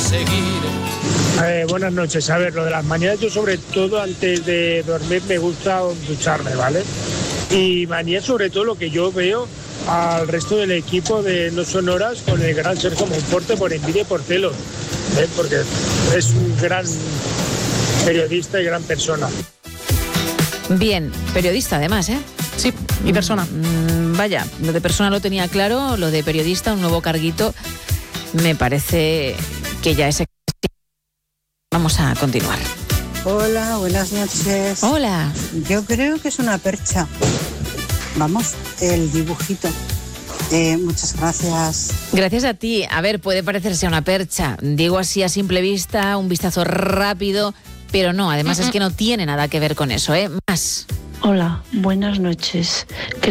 seguir. Buenas noches. A ver, lo de las mañanas, yo sobre todo antes de dormir me gusta ducharme, ¿vale? Y mañana sobre todo lo que yo veo al resto del equipo de No Sonoras con el gran Sergio Monforte por envidia y por celos, porque es un gran periodista y gran persona. Bien, periodista además, ¿eh? Sí, y persona. Vaya, lo de persona lo tenía claro, lo de periodista, un nuevo carguito, me parece que ya es... Vamos a continuar. Hola, buenas noches. Hola. Yo creo que es una percha. Vamos, el dibujito. Muchas gracias. Gracias a ti. A ver, puede parecerse a una percha. Digo así a simple vista, un vistazo rápido, pero no, además es que no tiene nada que ver con eso, ¿eh? Más. Hola, buenas noches.